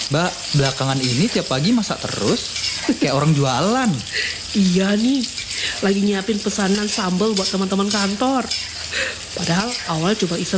Mbak, belakangan ini tiap pagi masak terus, kayak orang jualan. Iya nih, lagi nyiapin pesanan sambal buat teman-teman kantor. Padahal awal coba iseng